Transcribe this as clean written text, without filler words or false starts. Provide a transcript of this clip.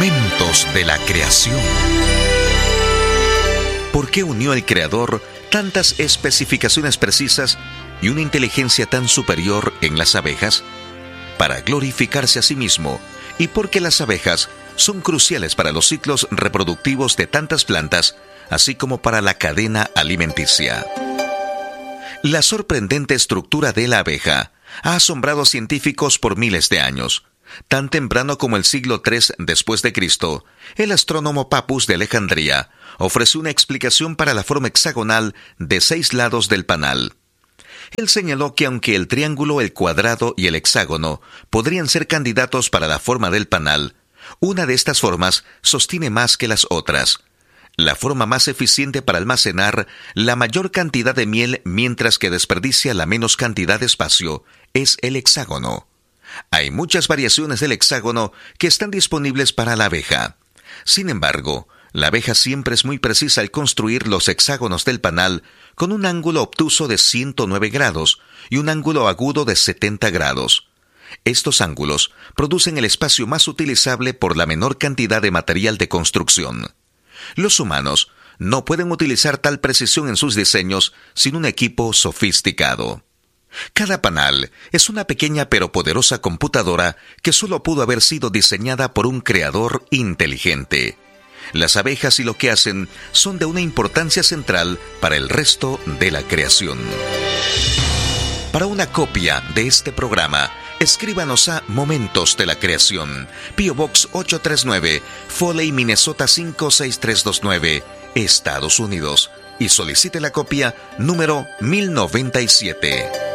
Momentos de la creación. ¿Por qué unió el Creador tantas especificaciones precisas y una inteligencia tan superior en las abejas? Para glorificarse a sí mismo, y porque las abejas son cruciales para los ciclos reproductivos de tantas plantas, así como para la cadena alimenticia. La sorprendente estructura de la abeja ha asombrado a científicos por miles de años. Tan temprano como el siglo III después de Cristo, el astrónomo Papus de Alejandría ofreció una explicación para la forma hexagonal de 6 lados del panal. Él señaló que aunque el triángulo, el cuadrado y el hexágono podrían ser candidatos para la forma del panal, una de estas formas sostiene más que las otras. La forma más eficiente para almacenar la mayor cantidad de miel mientras que desperdicia la menos cantidad de espacio es el hexágono. Hay muchas variaciones del hexágono que están disponibles para la abeja. Sin embargo, la abeja siempre es muy precisa al construir los hexágonos del panal con un ángulo obtuso de 109 grados y un ángulo agudo de 70 grados. Estos ángulos producen el espacio más utilizable por la menor cantidad de material de construcción. Los humanos no pueden utilizar tal precisión en sus diseños sin un equipo sofisticado. Cada panal es una pequeña pero poderosa computadora que solo pudo haber sido diseñada por un creador inteligente. Las abejas y lo que hacen son de una importancia central para el resto de la creación. Para una copia de este programa, escríbanos a Momentos de la Creación, P.O. Box 839, Foley, Minnesota 56329, Estados Unidos, y solicite la copia número 1097.